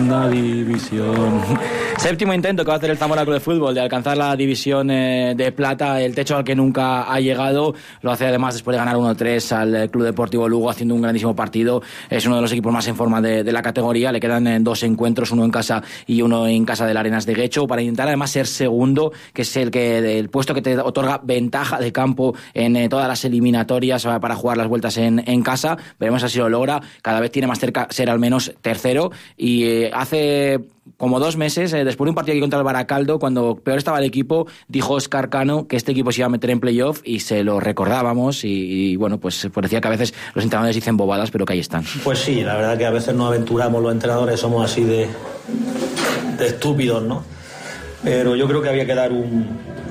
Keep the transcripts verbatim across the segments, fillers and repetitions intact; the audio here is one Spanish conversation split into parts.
segunda división. Séptimo intento que va a hacer el Zamora Club de Fútbol de alcanzar la división eh, de plata, el techo al que nunca ha llegado. Lo hace además después de ganar uno tres al Club Deportivo Lugo, haciendo un grandísimo partido. Es uno de los equipos más en forma de, de la categoría. Le quedan eh, dos encuentros, uno en casa y uno en casa del Arenas de Guecho, para intentar además ser segundo, que es el que el puesto que te otorga ventaja de campo en eh, todas las eliminatorias para jugar las vueltas en, en casa. Veremos si lo logra. Cada vez tiene más cerca ser al menos tercero, y eh, hace como dos meses, eh, después de un partido aquí contra el Baracaldo, cuando peor estaba el equipo, dijo Óscar Cano que este equipo se iba a meter en playoff, y se lo recordábamos, y, y bueno, pues parecía que a veces los entrenadores dicen bobadas, pero que ahí están. Pues sí, la verdad que a veces nos aventuramos los entrenadores, somos así de, de estúpidos, ¿no? Pero yo creo que había que dar un,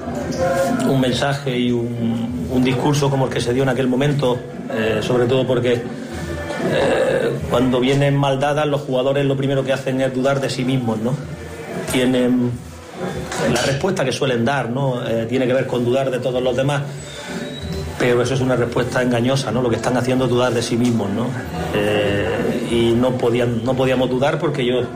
un mensaje y un, un discurso como el que se dio en aquel momento, eh, sobre todo porque Eh, cuando vienen mal dadas, los jugadores lo primero que hacen es dudar de sí mismos, ¿no? Tienen la respuesta que suelen dar, ¿no? Eh, tiene que ver con dudar de todos los demás, pero eso es una respuesta engañosa, ¿no? Lo que están haciendo es dudar de sí mismos, ¿no? Eh, y no podían, no podíamos dudar, porque yo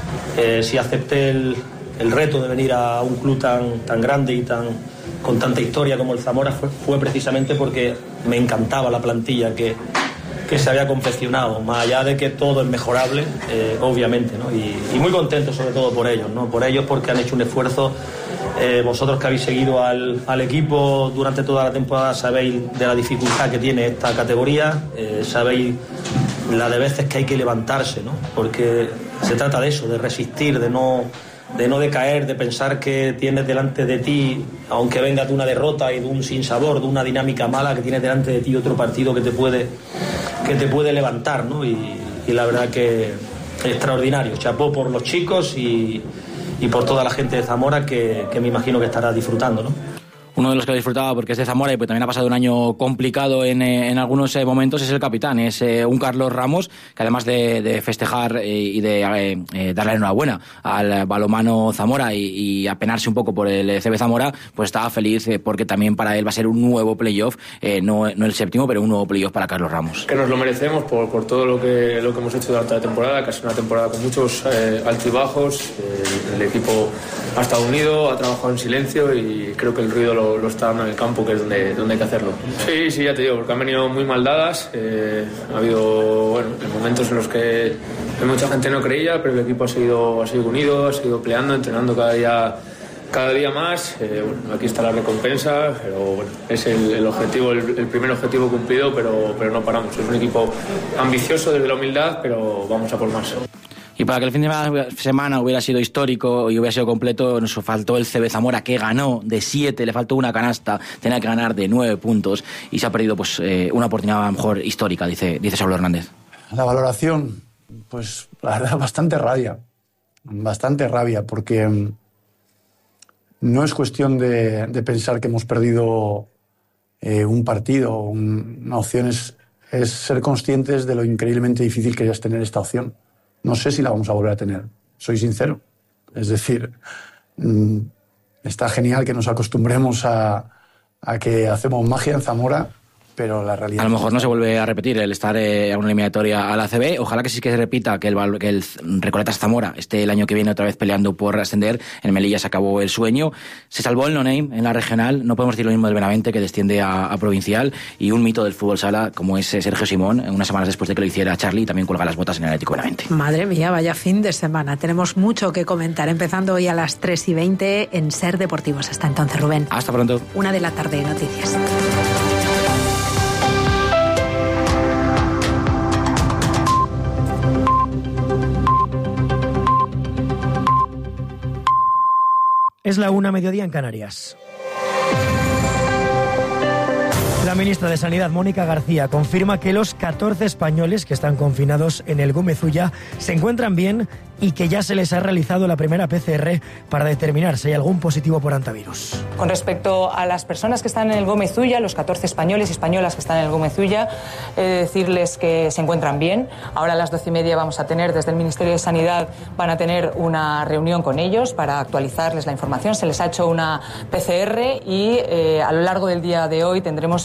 eh, si acepté el, el reto de venir a un club tan, tan grande y tan con tanta historia como el Zamora, fue, fue precisamente porque me encantaba la plantilla que que se había confeccionado, más allá de que todo es mejorable, eh, obviamente, ¿no? Y, y muy contento sobre todo por ellos, ¿no? Por ellos, porque han hecho un esfuerzo. Eh, vosotros que habéis seguido al, al equipo durante toda la temporada sabéis de la dificultad que tiene esta categoría, eh, sabéis la de veces que hay que levantarse, ¿no? Porque se trata de eso, de resistir, de no, de no decaer, de pensar que tienes delante de ti, aunque venga de una derrota y de un sinsabor, de una dinámica mala, que tienes delante de ti otro partido que te puede que te puede levantar, ¿no? Y, y la verdad que extraordinario. Chapó por los chicos y, y por toda la gente de Zamora, que, que me imagino que estará disfrutando, ¿no? Uno de los que disfrutaba, porque es de Zamora y pues también ha pasado un año complicado en, en algunos eh, momentos, es el capitán, es eh, un Carlos Ramos, que además de, de festejar eh, y de eh, eh, darle enhorabuena al balonmano Zamora y, y apenarse un poco por el C B Zamora, pues estaba feliz eh, porque también para él va a ser un nuevo playoff, eh, no, no el séptimo, pero un nuevo playoff para Carlos Ramos. Que nos lo merecemos por, por todo lo que, lo que hemos hecho durante la temporada, que ha sido una temporada con muchos eh, altos y bajos. Eh, el equipo ha estado unido, ha trabajado en silencio, y creo que el ruido lo Lo, lo está dando en el campo, que es donde, donde hay que hacerlo. Sí, sí, ya te digo, porque han venido muy mal dadas. Eh, ha habido, bueno, momentos en los que mucha gente no creía, pero el equipo ha seguido, ha seguido unido, ha seguido peleando, entrenando cada día, cada día más. Eh, bueno, aquí está la recompensa, pero bueno, es el, el objetivo, el, el primer objetivo cumplido, pero, pero no paramos. Es un equipo ambicioso desde la humildad, pero vamos a por más. Y para que el fin de semana hubiera sido histórico y hubiera sido completo, nos faltó el C B Zamora, que ganó de siete, le faltó una canasta, tenía que ganar de nueve puntos, y se ha perdido pues eh, una oportunidad a lo mejor histórica, dice, dice Saulo Hernández. La valoración, pues la verdad, bastante rabia, bastante rabia, porque no es cuestión de, de pensar que hemos perdido eh, un partido, un, una opción, es, es ser conscientes de lo increíblemente difícil que es tener esta opción. No sé si la vamos a volver a tener, soy sincero. Es decir, mmm, está genial que nos acostumbremos a, a que hacemos magia en Zamora, pero la realidad... A lo mejor no se vuelve a repetir el estar eh, a una eliminatoria a la A C B. Ojalá que sí que se repita, que el, que el Recoletas Zamora esté el año que viene otra vez peleando por ascender. En Melilla se acabó el sueño. Se salvó el no-name en la regional. No podemos decir lo mismo del Benavente, que desciende a, a provincial. Y un mito del fútbol sala, como es Sergio Simón, unas semanas después de que lo hiciera Charlie, también cuelga las botas en el Atlético Benavente. Madre mía, vaya fin de semana. Tenemos mucho que comentar, empezando hoy a las tres y veinte en Ser Deportivos. Hasta entonces, Rubén. Hasta pronto. Una de la tarde, noticias. Es la una, mediodía en Canarias. La ministra de Sanidad, Mónica García, confirma que los catorce españoles que están confinados en el Gómez Ulla se encuentran bien y que ya se les ha realizado la primera P C R para determinar si hay algún positivo por hantavirus. Con respecto a las personas que están en el Gómez Ulla, los catorce españoles y españolas que están en el Gómez Ulla, he de decirles que se encuentran bien. Ahora a las doce y media vamos a tener, desde el Ministerio de Sanidad, van a tener una reunión con ellos para actualizarles la información. Se les ha hecho una P C R y eh, a lo largo del día de hoy tendremos el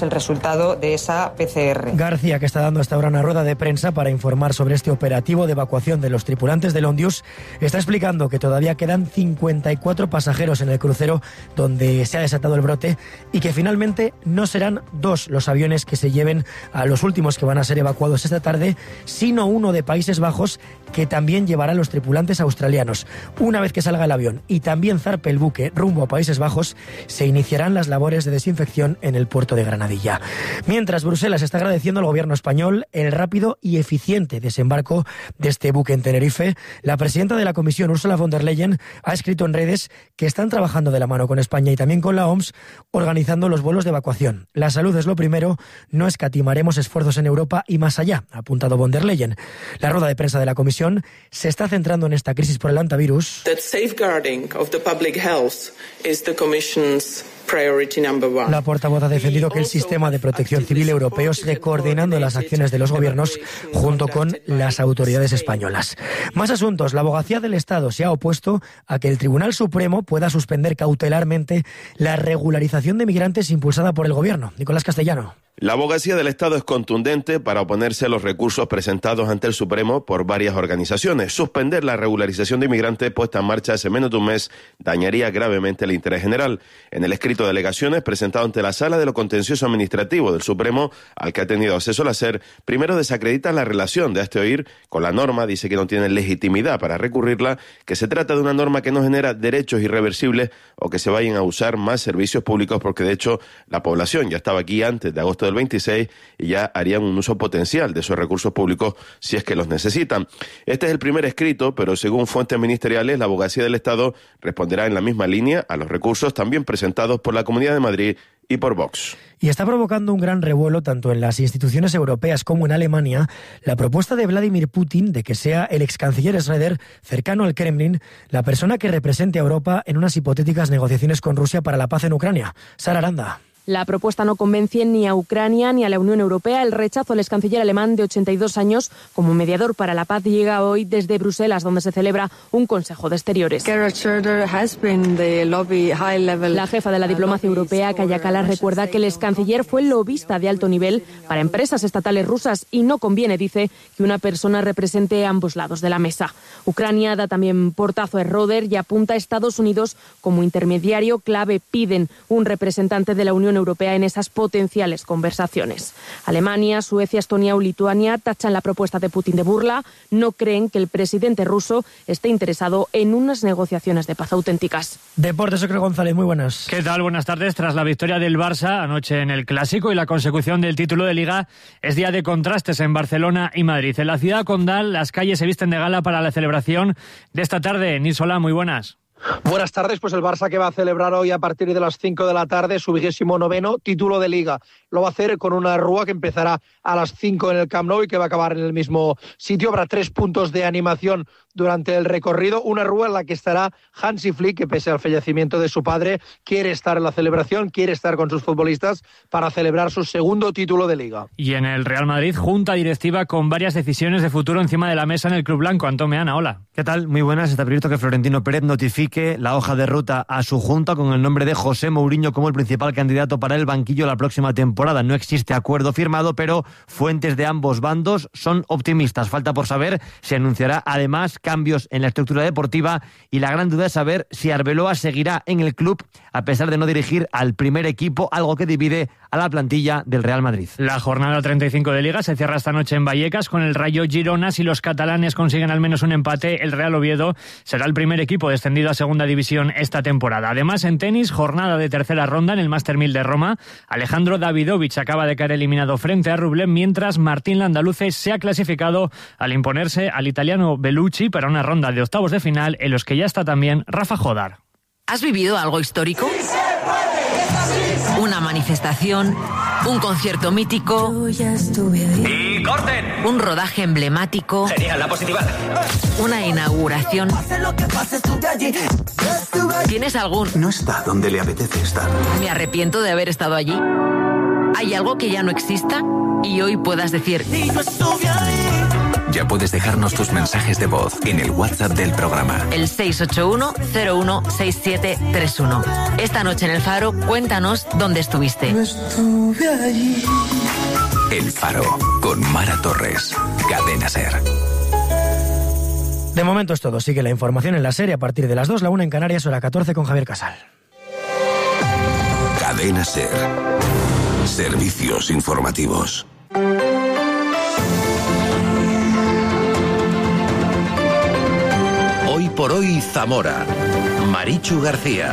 el resultado de esa P C R. García, que está dando hasta ahora una rueda de prensa para informar sobre este operativo de evacuación de los tripulantes del Ondius, está explicando que todavía quedan cincuenta y cuatro pasajeros en el crucero donde se ha desatado el brote y que finalmente no serán dos los aviones que se lleven a los últimos que van a ser evacuados esta tarde, sino uno de Países Bajos que también llevará a los tripulantes australianos. Una vez que salga el avión y también zarpe el buque rumbo a Países Bajos, se iniciarán las labores de desinfección en el puerto de Granadilla. Mientras, Bruselas está agradeciendo al gobierno español el rápido y eficiente desembarco de este buque en Tenerife. La presidenta de la Comisión, Ursula von der Leyen, ha escrito en redes que están trabajando de la mano con España y también con la O M S organizando los vuelos de evacuación. La salud es lo primero, no escatimaremos esfuerzos en Europa y más allá, ha apuntado von der Leyen. La rueda de prensa de la Comisión se está centrando en esta crisis por el hantavirus. That safeguarding of the public health is the Commission's priority number one. La portavoz ha defendido que el sistema de protección civil europeo sigue coordinando las acciones de los gobiernos junto con las autoridades españolas. Más asuntos. La Abogacía del Estado se ha opuesto a que el Tribunal Supremo pueda suspender cautelarmente la regularización de migrantes impulsada por el gobierno. Nicolás Castellano. La Abogacía del Estado es contundente para oponerse a los recursos presentados ante el Supremo por varias organizaciones. Suspender la regularización de inmigrantes puesta en marcha hace menos de un mes dañaría gravemente el interés general. En el escrito de alegaciones presentado ante la Sala de lo Contencioso Administrativo del Supremo, al que ha tenido acceso la SER, primero desacredita la relación de este oír con la norma, dice que no tiene legitimidad para recurrirla, que se trata de una norma que no genera derechos irreversibles o que se vayan a usar más servicios públicos, porque de hecho la población ya estaba aquí antes de agosto del veintiséis y ya harían un uso potencial de esos recursos públicos si es que los necesitan. Este es el primer escrito, pero según fuentes ministeriales, la Abogacía del Estado responderá en la misma línea a los recursos también presentados por la Comunidad de Madrid y por Vox. Y está provocando un gran revuelo tanto en las instituciones europeas como en Alemania la propuesta de Vladimir Putin de que sea el ex canciller Schröder, cercano al Kremlin, la persona que represente a Europa en unas hipotéticas negociaciones con Rusia para la paz en Ucrania. Sara Aranda. La propuesta no convence ni a Ucrania ni a la Unión Europea. El rechazo al ex canciller alemán de ochenta y dos años como mediador para la paz llega hoy desde Bruselas, donde se celebra un Consejo de Exteriores. La jefa de la diplomacia europea, Kaja Kallas, recuerda que el ex canciller fue lobista de alto nivel para empresas estatales rusas y no conviene, dice, que una persona represente ambos lados de la mesa. Ucrania da también portazo a Schröder y apunta a Estados Unidos como intermediario clave. Piden un representante de la Unión Europea en esas potenciales conversaciones. Alemania, Suecia, Estonia o Lituania tachan la propuesta de Putin de burla. No creen que el presidente ruso esté interesado en unas negociaciones de paz auténticas. Deportes, Ocre González, muy buenas. ¿Qué tal? Buenas tardes. Tras la victoria del Barça anoche en el Clásico y la consecución del título de Liga, es día de contrastes en Barcelona y Madrid. En la ciudad condal, las calles se visten de gala para la celebración de esta tarde. Nisola, muy buenas. Buenas tardes, pues el Barça que va a celebrar hoy a partir de las cinco de la tarde su vigésimo noveno título de Liga. Lo va a hacer con una rúa que empezará a las cinco en el Camp Nou y que va a acabar en el mismo sitio. Habrá tres puntos de animación durante el recorrido, una rúa en la que estará Hansi Flick, que pese al fallecimiento de su padre, quiere estar en la celebración, quiere estar con sus futbolistas para celebrar su segundo título de Liga. Y en el Real Madrid, junta directiva con varias decisiones de futuro encima de la mesa en el Club Blanco. Antón Meana, hola. ¿Qué tal? Muy buenas. Está previsto que Florentino Pérez notifique la hoja de ruta a su junta con el nombre de José Mourinho como el principal candidato para el banquillo la próxima temporada. No existe acuerdo firmado, pero fuentes de ambos bandos son optimistas. Falta por saber si anunciará además cambios en la estructura deportiva y la gran duda es saber si Arbeloa seguirá en el club a pesar de no dirigir al primer equipo, algo que divide a la plantilla del Real Madrid. La jornada treinta y cinco de Liga se cierra esta noche en Vallecas con el Rayo Girona. Si los catalanes consiguen al menos un empate, el Real Oviedo será el primer equipo descendido a segunda división esta temporada. Además, en tenis, jornada de tercera ronda en el Master mil de Roma. Alejandro Davidovich acaba de caer eliminado frente a Rublev, mientras Martín Landaluce se ha clasificado al imponerse al italiano Bellucci para una ronda de octavos de final en los que ya está también Rafa Jodar. ¿Has vivido algo histórico? Una manifestación, un concierto mítico. ¡Y corten! Un rodaje emblemático. Genial, la positiva. Una inauguración. ¿Tienes algún? No está donde le apetece estar. Me arrepiento de haber estado allí. ¿Hay algo que ya no exista? Y hoy puedas decir... Ya puedes dejarnos tus mensajes de voz en el WhatsApp del programa. El seis ocho uno cero uno seis siete tres uno. Esta noche en El Faro, cuéntanos dónde estuviste. Estuve allí. El Faro, con Mara Torres. Cadena SER. De momento es todo. Sigue la información en la serie a partir de las dos, la una en Canarias, hora catorce con Javier Casal. Cadena SER. Servicios informativos. Hoy por hoy Zamora. Marichu García.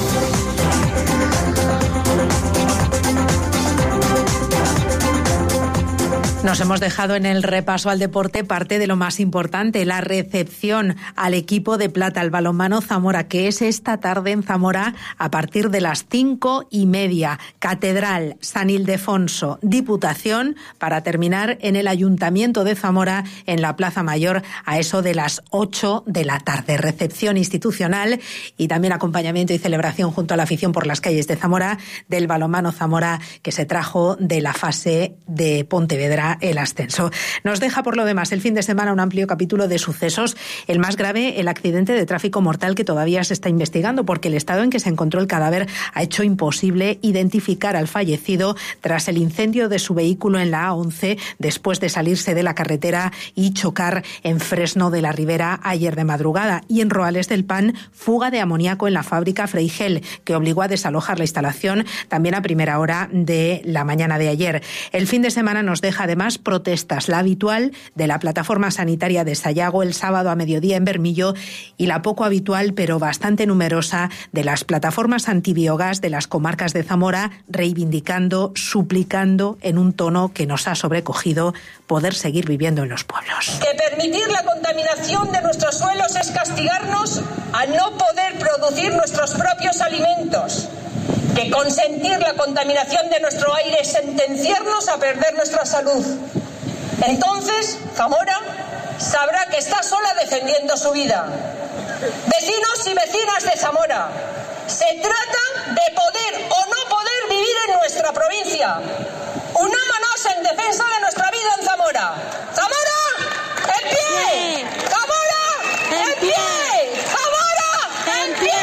Nos hemos dejado en el repaso al deporte parte de lo más importante, la recepción al equipo de plata, al balonmano Zamora, que es esta tarde en Zamora a partir de las cinco y media. Catedral, San Ildefonso, Diputación, para terminar en el Ayuntamiento de Zamora, en la Plaza Mayor, a eso de las ocho de la tarde. Recepción institucional y también acompañamiento y celebración junto a la afición por las calles de Zamora del balonmano Zamora, que se trajo de la fase de Pontevedra el ascenso. Nos deja por lo demás el fin de semana un amplio capítulo de sucesos. El más grave, el accidente de tráfico mortal que todavía se está investigando porque el estado en que se encontró el cadáver ha hecho imposible identificar al fallecido tras el incendio de su vehículo en la A once después de salirse de la carretera y chocar en Fresno de la Ribera ayer de madrugada. Y en Roales del Pan, fuga de amoníaco en la fábrica Freigel, que obligó a desalojar la instalación también a primera hora de la mañana de ayer. El fin de semana nos deja además protestas, la habitual de la plataforma sanitaria de Sayago el sábado a mediodía en Bermillo y la poco habitual pero bastante numerosa de las plataformas antibiogás de las comarcas de Zamora, reivindicando, suplicando en un tono que nos ha sobrecogido poder seguir viviendo en los pueblos. Que permitir la contaminación de nuestros suelos es castigarnos a no poder producir nuestros propios alimentos. Que consentir la contaminación de nuestro aire es sentenciarnos a perder nuestra salud. Entonces, Zamora sabrá que está sola defendiendo su vida. Vecinos y vecinas de Zamora, se trata de poder o no poder vivir en nuestra provincia. Unámonos en defensa de nuestra vida en Zamora. ¡Zamora, en pie! ¡Zamora, en pie! ¡Zamora, en pie!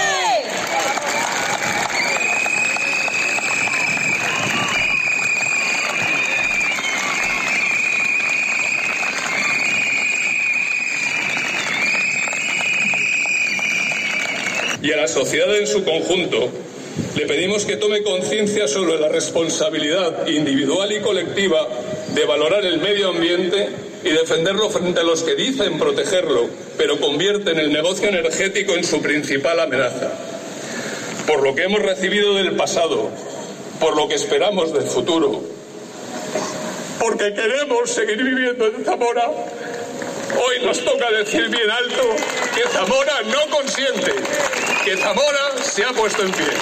Y a la sociedad en su conjunto le pedimos que tome conciencia sobre la responsabilidad individual y colectiva de valorar el medio ambiente y defenderlo frente a los que dicen protegerlo, pero convierten el negocio energético en su principal amenaza. Por lo que hemos recibido del pasado, por lo que esperamos del futuro, porque queremos seguir viviendo en Zamora, hoy nos toca decir bien alto que Zamora no consiente, que Zamora se ha puesto en pie.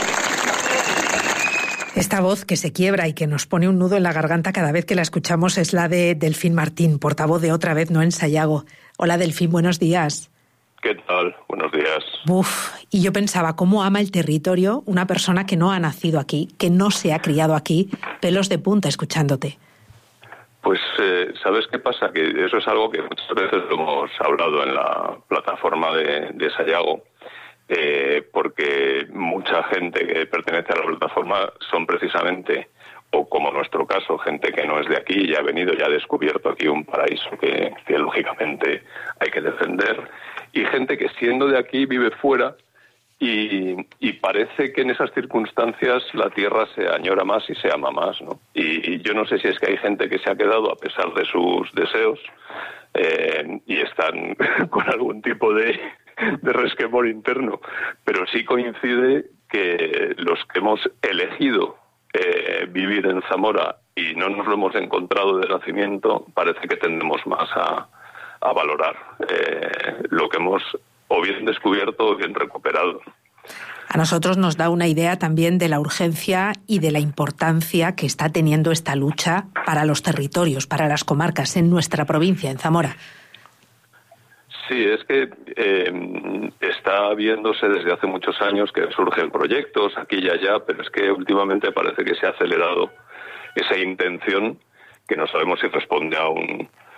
Esta voz que se quiebra y que nos pone un nudo en la garganta cada vez que la escuchamos es la de Delfín Martín, portavoz de Otra Vez No en Sayago. Hola Delfín, buenos días. ¿Qué tal? Buenos días. Uf, y yo pensaba, ¿cómo ama el territorio una persona que no ha nacido aquí, que no se ha criado aquí? Pelos de punta escuchándote. Pues, eh, ¿sabes qué pasa? Que eso es algo que muchas veces lo hemos hablado en la plataforma de, de Sayago, eh, porque mucha gente que pertenece a la plataforma son precisamente, o como en nuestro caso, gente que no es de aquí y ha venido y ha descubierto aquí un paraíso que, que lógicamente hay que defender, y gente que siendo de aquí vive fuera. Y, y parece que en esas circunstancias la tierra se añora más y se ama más, ¿no? Y, y yo no sé si es que hay gente que se ha quedado a pesar de sus deseos eh, y están con algún tipo de, de resquemor interno, pero sí coincide que los que hemos elegido eh, vivir en Zamora y no nos lo hemos encontrado de nacimiento, parece que tendemos más a, a valorar eh, lo que hemos o bien descubierto o bien recuperado. A nosotros nos da una idea también de la urgencia y de la importancia que está teniendo esta lucha para los territorios, para las comarcas en nuestra provincia, en Zamora. Sí, es que eh, está viéndose desde hace muchos años que surgen proyectos aquí y allá, pero es que últimamente parece que se ha acelerado esa intención que no sabemos si responde a un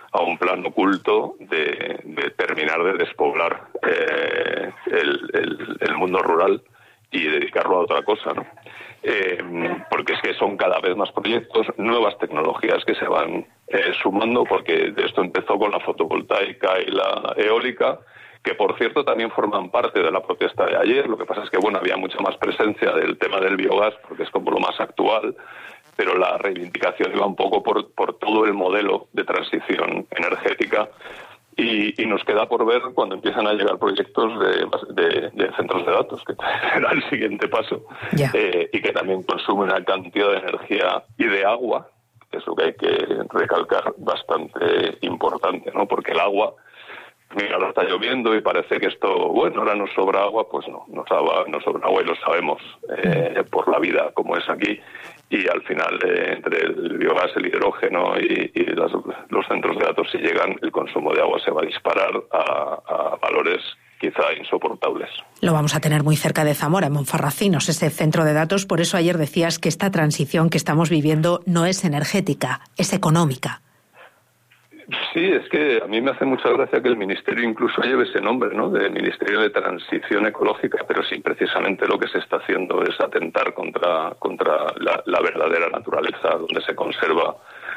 a un plan oculto de, de terminar de despoblar eh, el, el, el mundo rural y dedicarlo a otra cosa, ¿no? Eh, porque es que son cada vez más proyectos, nuevas tecnologías que se van eh, sumando, porque esto empezó con la fotovoltaica y la eólica, que por cierto también forman parte de la protesta de ayer. Lo que pasa es que bueno, había mucha más presencia del tema del biogás, porque es como lo más actual, pero la reivindicación iba un poco por, por todo el modelo de transición energética. Y, y nos queda por ver cuando empiezan a llegar proyectos de, de, de centros de datos, que será el siguiente paso, yeah. eh, y que también consumen una cantidad de energía y de agua, que es lo que hay que recalcar, bastante importante, ¿no? Porque el agua, mira, ahora está lloviendo y parece que esto, bueno, ahora nos sobra agua, pues no, nos, nos sobra agua y lo sabemos eh, por la vida como es aquí. Y al final, eh, entre el biogás, el hidrógeno y, y las, los centros de datos, si llegan, el consumo de agua se va a disparar a, a valores quizá insoportables. Lo vamos a tener muy cerca de Zamora, en Monfarracinos, ese centro de datos. Por eso ayer decías que esta transición que estamos viviendo no es energética, es económica. Sí, es que a mí me hace mucha gracia que el Ministerio incluso lleve ese nombre, ¿no?, de Ministerio de Transición Ecológica, pero sí, precisamente lo que se está haciendo es atentar contra, contra la, la verdadera naturaleza, donde se conserva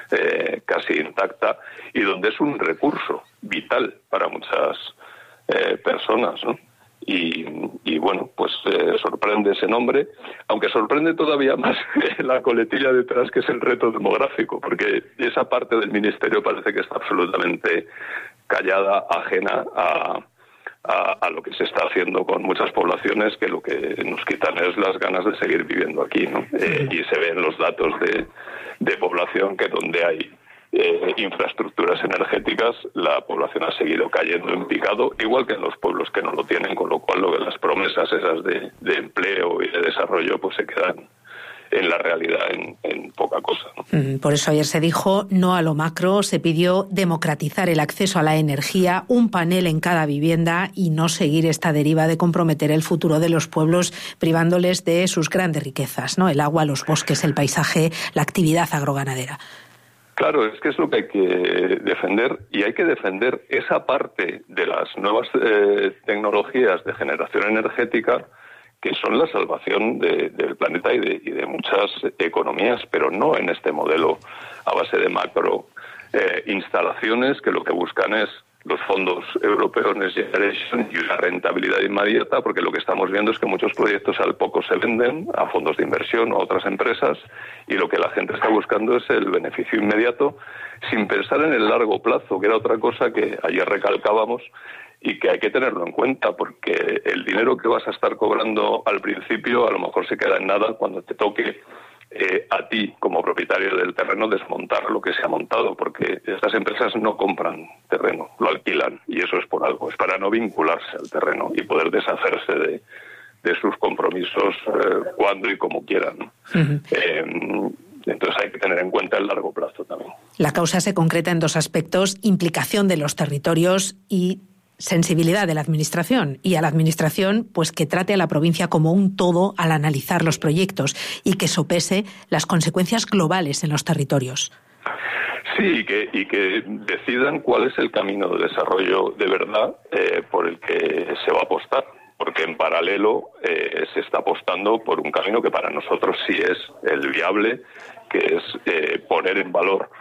eh, casi intacta y donde es un recurso vital para muchas eh, personas, ¿no? Y, y bueno, pues eh, sorprende ese nombre, aunque sorprende todavía más la coletilla detrás, que es el reto demográfico, porque esa parte del ministerio parece que está absolutamente callada, ajena a, a, a lo que se está haciendo con muchas poblaciones, que lo que nos quitan es las ganas de seguir viviendo aquí, ¿no? Eh, y se ven los datos de, de población que donde hay Eh, infraestructuras energéticas, la población ha seguido cayendo en picado, igual que en los pueblos que no lo tienen, con lo cual lo que las promesas esas de, de empleo y de desarrollo pues se quedan en la realidad en, en poca cosa, ¿no? Por eso ayer se dijo no a lo macro, se pidió democratizar el acceso a la energía, un panel en cada vivienda y no seguir esta deriva de comprometer el futuro de los pueblos privándoles de sus grandes riquezas, ¿no? El agua, los bosques, el paisaje, la actividad agroganadera. Claro, es que es lo que hay que defender, y hay que defender esa parte de las nuevas eh, tecnologías de generación energética que son la salvación de, del planeta y de, y de muchas economías, pero no en este modelo a base de macro eh, instalaciones que lo que buscan es los fondos europeos Next Generation y una rentabilidad inmediata, porque lo que estamos viendo es que muchos proyectos al poco se venden a fondos de inversión o a otras empresas, y lo que la gente está buscando es el beneficio inmediato sin pensar en el largo plazo, que era otra cosa que ayer recalcábamos y que hay que tenerlo en cuenta, porque el dinero que vas a estar cobrando al principio a lo mejor se queda en nada cuando te toque Eh, a ti, como propietario del terreno, desmontar lo que se ha montado, porque estas empresas no compran terreno, lo alquilan, y eso es por algo, es para no vincularse al terreno y poder deshacerse de, de sus compromisos eh, cuando y como quieran, ¿no? Uh-huh. eh, entonces hay que tener en cuenta el largo plazo también. La causa se concreta en dos aspectos: implicación de los territorios y sensibilidad de la Administración, y a la Administración pues que trate a la provincia como un todo al analizar los proyectos y que sopese las consecuencias globales en los territorios. Sí, y que, y que decidan cuál es el camino de desarrollo de verdad eh, por el que se va a apostar, porque en paralelo eh, se está apostando por un camino que para nosotros sí es el viable, que es eh, poner en valor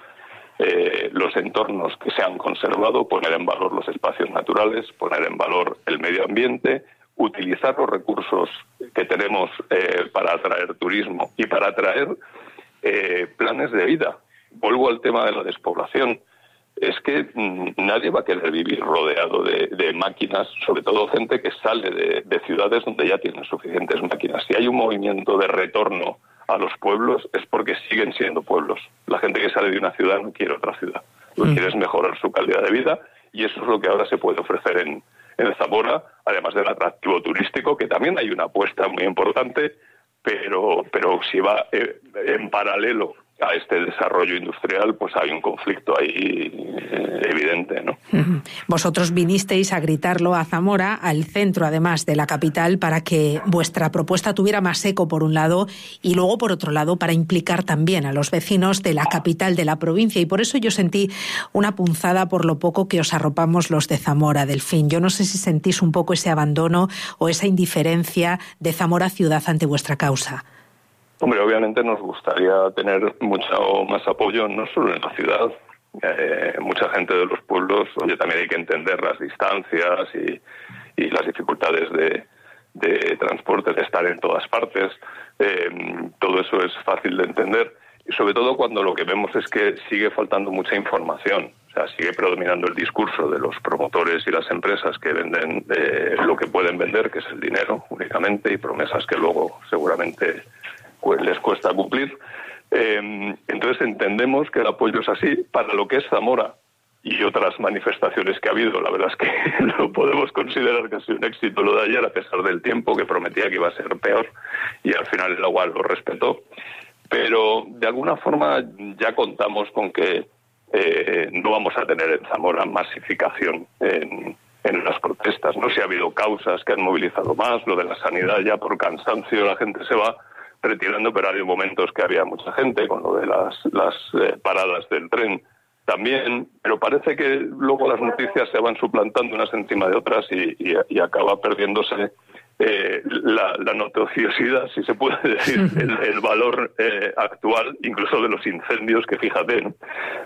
Eh, los entornos que se han conservado, poner en valor los espacios naturales, poner en valor el medio ambiente, utilizar los recursos que tenemos eh, para atraer turismo y para atraer eh, planes de vida. Vuelvo al tema de la despoblación. Es que mmm, nadie va a querer vivir rodeado de, de máquinas, sobre todo gente que sale de, de ciudades donde ya tienen suficientes máquinas. Si hay un movimiento de retorno a los pueblos es porque siguen siendo pueblos. La gente que sale de una ciudad no quiere otra ciudad. Lo que quiere es mejorar su calidad de vida, y eso es lo que ahora se puede ofrecer en, en Zamora, además del atractivo turístico, que también hay una apuesta muy importante, pero, pero si va eh, en paralelo a este desarrollo industrial, pues hay un conflicto ahí eh, evidente, ¿no? Vosotros vinisteis a gritarlo a Zamora, al centro además de la capital, para que vuestra propuesta tuviera más eco por un lado y luego por otro lado para implicar también a los vecinos de la capital de la provincia, y por eso yo sentí una punzada por lo poco que os arropamos los de Zamora, Delfín. Yo no sé si sentís un poco ese abandono o esa indiferencia de Zamora ciudad ante vuestra causa. Hombre, obviamente nos gustaría tener mucho más apoyo, no solo en la ciudad. Eh, mucha gente de los pueblos, oye, también hay que entender las distancias y, y las dificultades de, de transporte, de estar en todas partes. Eh, todo eso es fácil de entender. Y sobre todo cuando lo que vemos es que sigue faltando mucha información. O sea, sigue predominando el discurso de los promotores y las empresas que venden eh, lo que pueden vender, que es el dinero únicamente, y promesas que luego seguramente pues les cuesta cumplir. Eh, entonces entendemos que el apoyo es así. Para lo que es Zamora y otras manifestaciones que ha habido, la verdad es que no podemos considerar que ha sido un éxito lo de ayer, a pesar del tiempo que prometía que iba a ser peor, y al final el agua lo respetó. Pero de alguna forma ya contamos con que eh, no vamos a tener en Zamora masificación en, en las protestas. No sé si ha habido causas que han movilizado más, lo de la sanidad ya por cansancio la gente se va retirando, pero ha habido momentos que había mucha gente, con lo de las, las eh, paradas del tren también, pero parece que luego las noticias se van suplantando unas encima de otras y, y, y acaba perdiéndose eh, la, la noticiosidad, si se puede decir, el, el valor eh, actual, incluso de los incendios, que fíjate, ¿no?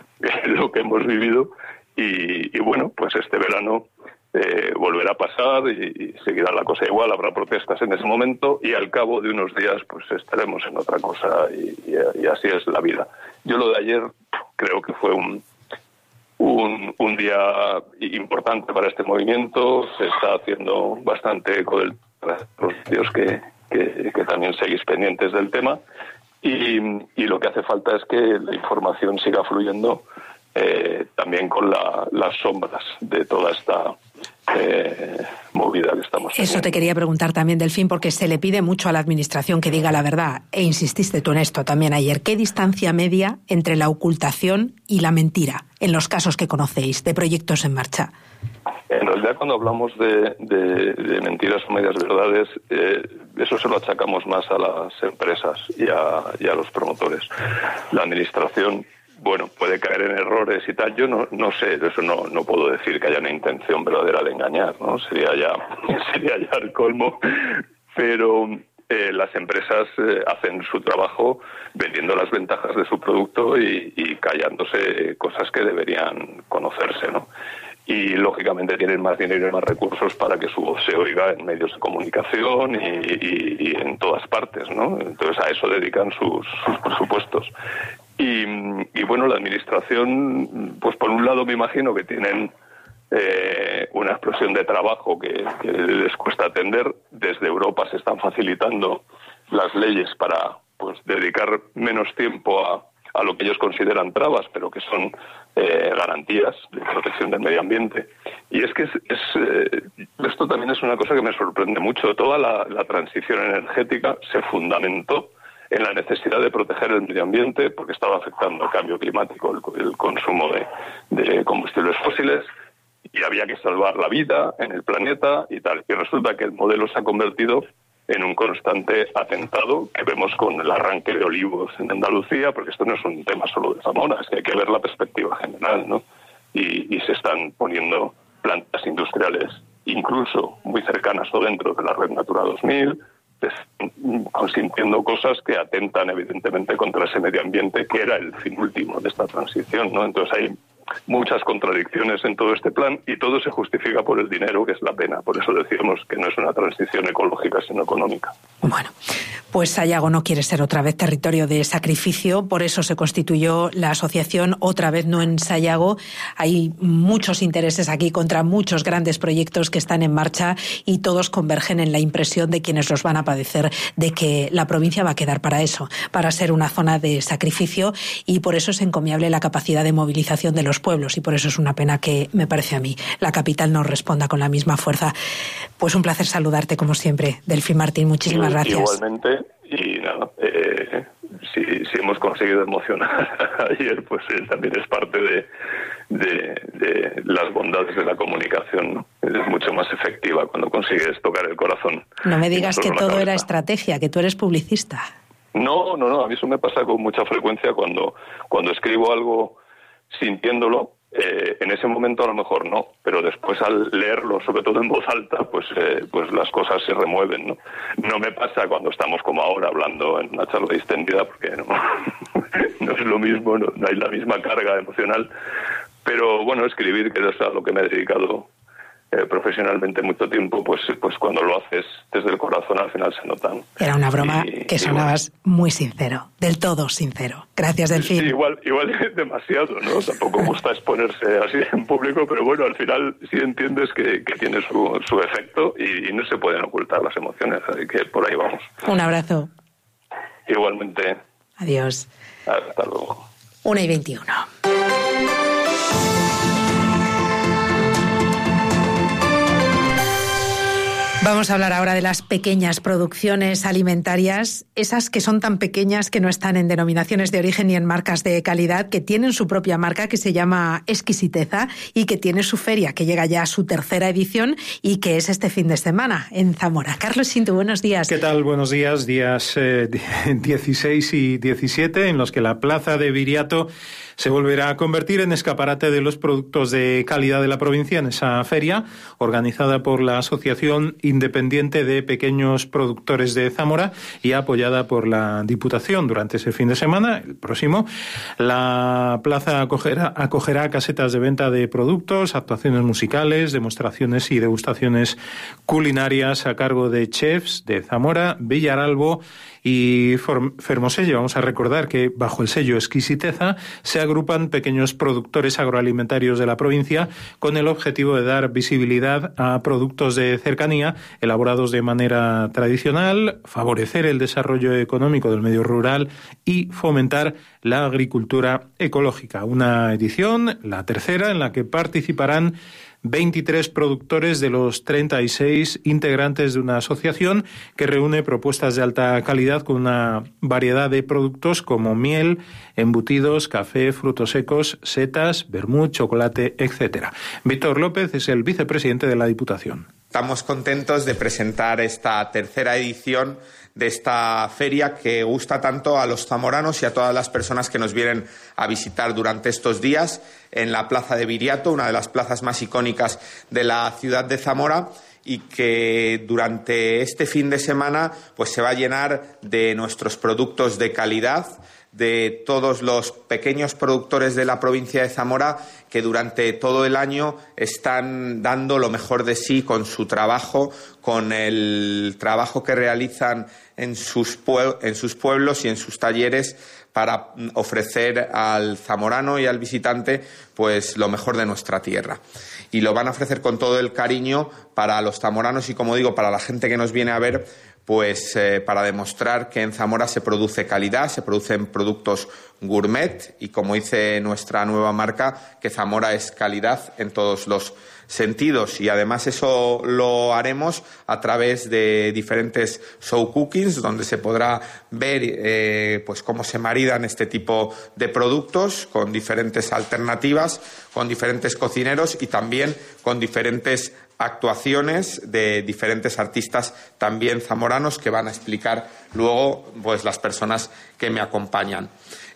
Lo que hemos vivido, y, y bueno, pues este verano Eh, volverá a pasar y, y seguirá la cosa igual, habrá protestas en ese momento y al cabo de unos días pues estaremos en otra cosa y, y, y así es la vida. Yo lo de ayer creo que fue un, un, un día importante para este movimiento, se está haciendo bastante eco de los medios que, que, que también seguís pendientes del tema y, y lo que hace falta es que la información siga fluyendo eh, también con la, las sombras de toda esta Eh, movida que estamos haciendo. Eso te quería preguntar también, Delfín, porque se le pide mucho a la Administración que diga la verdad, e insististe tú en esto también ayer. ¿Qué distancia media entre la ocultación y la mentira en los casos que conocéis de proyectos en marcha? En realidad, cuando hablamos de, de, de mentiras o medias verdades, eh, eso se lo achacamos más a las empresas y a, y a los promotores. La Administración, bueno, puede caer en errores y tal. Yo no, no sé, eso no, no puedo decir que haya una intención verdadera de engañar, ¿no? Sería ya, sería ya el colmo. Pero eh, las empresas eh, hacen su trabajo vendiendo las ventajas de su producto y, y callándose cosas que deberían conocerse, ¿no? Y lógicamente tienen más dinero y más recursos para que su voz se oiga en medios de comunicación y, y, y en todas partes, ¿no? Entonces a eso dedican sus, sus presupuestos. Y, y bueno, la Administración, pues por un lado me imagino que tienen eh, una explosión de trabajo que, que les cuesta atender. Desde Europa se están facilitando las leyes para pues dedicar menos tiempo a, a lo que ellos consideran trabas, pero que son eh, garantías de protección del medio ambiente. Y es que es, es, eh, esto también es una cosa que me sorprende mucho. Toda la, la transición energética se fundamentó en la necesidad de proteger el medio ambiente porque estaba afectando el cambio climático, el, el consumo de, de combustibles fósiles, y había que salvar la vida en el planeta y tal. Y resulta que el modelo se ha convertido en un constante atentado que vemos con el arranque de olivos en Andalucía, porque esto no es un tema solo de Zamora, es que hay que ver la perspectiva general, ¿no? Y, y se están poniendo plantas industriales incluso muy cercanas o dentro de la Red Natura dos mil, consintiendo cosas que atentan evidentemente contra ese medio ambiente que era el fin último de esta transición, ¿no? Entonces hay muchas contradicciones en todo este plan y todo se justifica por el dinero, que es la pena. Por eso decíamos que no es una transición ecológica sino económica. Bueno, pues Sayago no quiere ser otra vez territorio de sacrificio, por eso se constituyó la asociación Otra Vez No en Sayago. Hay muchos intereses aquí contra muchos grandes proyectos que están en marcha y todos convergen en la impresión de quienes los van a padecer de que la provincia va a quedar para eso, para ser una zona de sacrificio, y por eso es encomiable la capacidad de movilización de los pueblos, y por eso es una pena que, me parece a mí, la capital no responda con la misma fuerza. Pues un placer saludarte como siempre, Delfín Martín, muchísimas y, gracias. Igualmente, y nada, eh, si, si hemos conseguido emocionar ayer, pues eh, también es parte de, de, de las bondades de la comunicación, ¿no? Es mucho más efectiva cuando consigues tocar el corazón. No me digas que todo era estrategia, que tú eres publicista. No, no, no, a mí eso me pasa con mucha frecuencia cuando, cuando escribo algo sintiéndolo. Eh, en ese momento a lo mejor no, pero después al leerlo, sobre todo en voz alta, pues eh, pues las cosas se remueven, ¿no? No me pasa cuando estamos como ahora hablando en una charla distendida, porque no, no es lo mismo, no, no hay la misma carga emocional, pero bueno, escribir, que es a lo que me he dedicado eh, profesionalmente mucho tiempo, pues pues cuando lo haces desde el corazón al final se notan. Era una broma y, que sonabas bueno. muy sincero, del todo sincero. Gracias, Delfín. Sí, igual, igual es demasiado, ¿no? Tampoco gusta exponerse así en público, pero bueno, al final sí entiendes que, que tiene su, su efecto y, y no se pueden ocultar las emociones, así que por ahí vamos. Un abrazo. Igualmente. Adiós. Hasta luego. Una y veintiuno. Vamos a hablar ahora de las pequeñas producciones alimentarias, esas que son tan pequeñas que no están en denominaciones de origen ni en marcas de calidad, que tienen su propia marca que se llama Exquisiteza y que tiene su feria, que llega ya a su tercera edición y que es este fin de semana en Zamora. Carlos Sintu, buenos días. ¿Qué tal? Buenos días. Días eh, dieciséis y diecisiete en los que la plaza de Viriato se volverá a convertir en escaparate de los productos de calidad de la provincia en esa feria, organizada por la Asociación Independiente de Pequeños Productores de Zamora y apoyada por la Diputación. Durante ese fin de semana, el próximo, la plaza acogerá, acogerá casetas de venta de productos, actuaciones musicales, demostraciones y degustaciones culinarias a cargo de chefs de Zamora, Villaralbo y Fermoselle. Vamos a recordar que bajo el sello Exquisiteza se agrupan pequeños productores agroalimentarios de la provincia con el objetivo de dar visibilidad a productos de cercanía elaborados de manera tradicional, favorecer el desarrollo económico del medio rural y fomentar la agricultura ecológica. Una edición, la tercera, en la que participarán veintitrés productores de los treinta y seis integrantes de una asociación que reúne propuestas de alta calidad con una variedad de productos como miel, embutidos, café, frutos secos, setas, vermut, chocolate, etcétera. Víctor López es el vicepresidente de la Diputación. Estamos contentos de presentar esta tercera edición de esta feria que gusta tanto a los zamoranos y a todas las personas que nos vienen a visitar durante estos días en la Plaza de Viriato, una de las plazas más icónicas de la ciudad de Zamora, y que durante este fin de semana pues se va a llenar de nuestros productos de calidad, de todos los pequeños productores de la provincia de Zamora que durante todo el año están dando lo mejor de sí con su trabajo, con el trabajo que realizan en sus, pue- en sus pueblos y en sus talleres para ofrecer al zamorano y al visitante pues lo mejor de nuestra tierra. Y lo van a ofrecer con todo el cariño para los zamoranos y, como digo, para la gente que nos viene a ver, pues eh, para demostrar que en Zamora se produce calidad, se producen productos gourmet y, como dice nuestra nueva marca, que Zamora es calidad en todos los sentidos. Y además eso lo haremos a través de diferentes show cookings, donde se podrá ver eh, pues cómo se maridan este tipo de productos con diferentes alternativas, con diferentes cocineros y también con diferentes actuaciones de diferentes artistas también zamoranos que van a explicar luego pues las personas que me acompañan.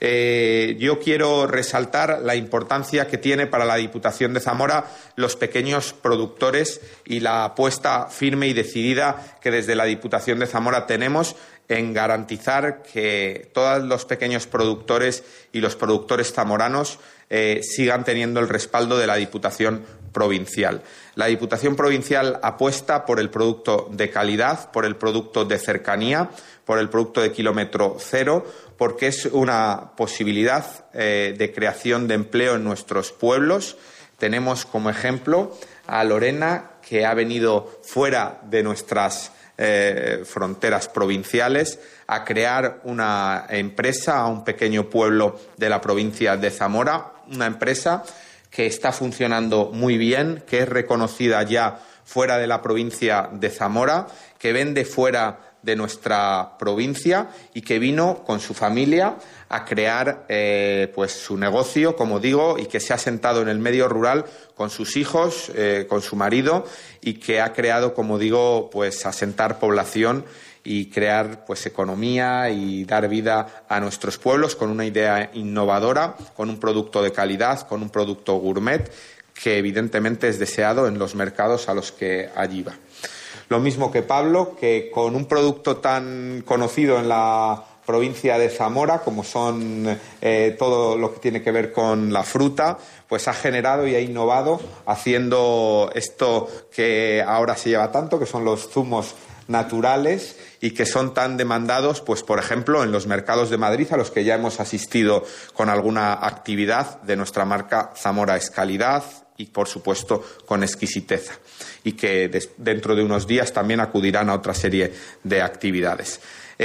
Eh, yo quiero resaltar la importancia que tiene para la Diputación de Zamora los pequeños productores y la apuesta firme y decidida que desde la Diputación de Zamora tenemos en garantizar que todos los pequeños productores y los productores zamoranos eh, sigan teniendo el respaldo de la Diputación provincial. La Diputación provincial apuesta por el producto de calidad, por el producto de cercanía, por el producto de kilómetro cero, porque es una posibilidad eh, de creación de empleo en nuestros pueblos. Tenemos como ejemplo a Lorena, que ha venido fuera de nuestras eh, fronteras provinciales a crear una empresa a un pequeño pueblo de la provincia de Zamora, una empresa que está funcionando muy bien, que es reconocida ya fuera de la provincia de Zamora, que vende fuera de nuestra provincia y que vino con su familia a crear eh, pues su negocio, como digo, y que se ha sentado en el medio rural con sus hijos, eh, con su marido, y que ha creado, como digo, pues asentar población y crear pues economía y dar vida a nuestros pueblos con una idea innovadora, con un producto de calidad, con un producto gourmet que evidentemente es deseado en los mercados a los que allí va. Lo mismo que Pablo, que con un producto tan conocido en la provincia de Zamora, como son eh, todo lo que tiene que ver con la fruta, pues ha generado y ha innovado haciendo esto que ahora se lleva tanto, que son los zumos naturales y que son tan demandados, pues por ejemplo, en los mercados de Madrid, a los que ya hemos asistido con alguna actividad de nuestra marca Zamora es calidad y, por supuesto, con exquisiteza, y que des- dentro de unos días también acudirán a otra serie de actividades.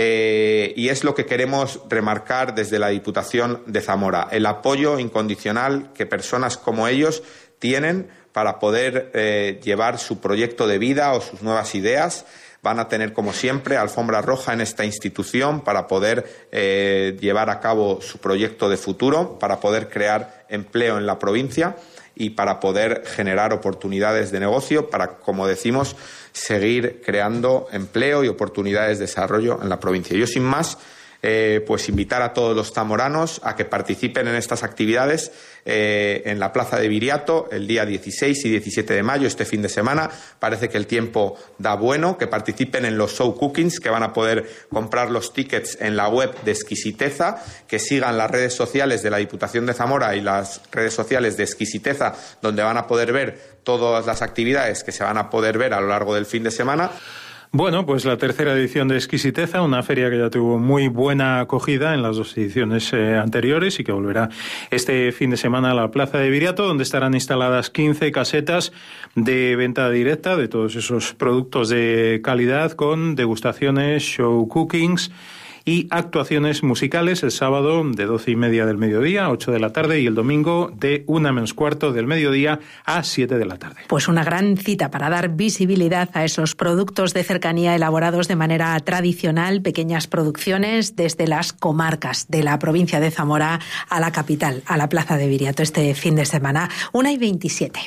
Eh, y es lo que queremos remarcar desde la Diputación de Zamora, el apoyo incondicional que personas como ellos tienen para poder eh, llevar su proyecto de vida o sus nuevas ideas. Van a tener, como siempre, alfombra roja en esta institución para poder eh, llevar a cabo su proyecto de futuro, para poder crear empleo en la provincia y para poder generar oportunidades de negocio, para, como decimos, seguir creando empleo y oportunidades de desarrollo en la provincia. Yo, sin más, eh, pues invitar a todos los zamoranos a que participen en estas actividades eh, en la Plaza de Viriato el día dieciséis y diecisiete de mayo, este fin de semana. Parece que el tiempo da bueno, que participen en los show cookings, que van a poder comprar los tickets en la web de Exquisiteza, que sigan las redes sociales de la Diputación de Zamora y las redes sociales de Exquisiteza, donde van a poder ver todas las actividades que se van a poder ver a lo largo del fin de semana. Bueno, pues la tercera edición de Exquisiteza, una feria que ya tuvo muy buena acogida en las dos ediciones eh, anteriores y que volverá este fin de semana a la Plaza de Viriato, donde estarán instaladas quince casetas de venta directa de todos esos productos de calidad, con degustaciones, show cookings y actuaciones musicales el sábado de doce y media del mediodía a ocho de la tarde y el domingo de una menos cuarto del mediodía a siete de la tarde. Pues una gran cita para dar visibilidad a esos productos de cercanía elaborados de manera tradicional, pequeñas producciones desde las comarcas de la provincia de Zamora a la capital, a la Plaza de Viriato este fin de semana. una y veintisiete.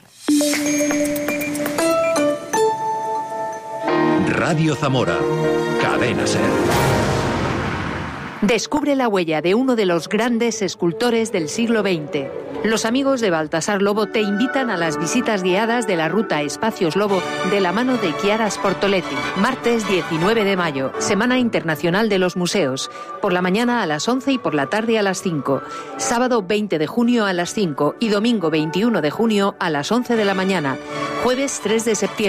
Radio Zamora, Cadena Ser. Descubre la huella de uno de los grandes escultores del siglo veinte. Los amigos de Baltasar Lobo te invitan a las visitas guiadas de la ruta Espacios Lobo de la mano de Chiara Sportoletti. Martes diecinueve de mayo, Semana Internacional de los Museos. Por la mañana a las once y por la tarde a las cinco. Sábado veinte de junio a las cinco y domingo veintiuno de junio a las once de la mañana. Jueves tres de septiembre.